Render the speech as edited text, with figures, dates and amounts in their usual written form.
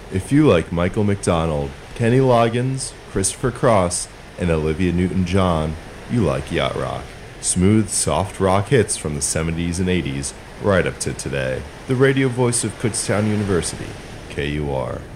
If you like Michael McDonald, Kenny Loggins, Christopher Cross, and Olivia Newton-John, you like yacht rock. Smooth, soft rock hits from the 70s and 80s, right up to today. The radio voice of Kutztown University, KUR.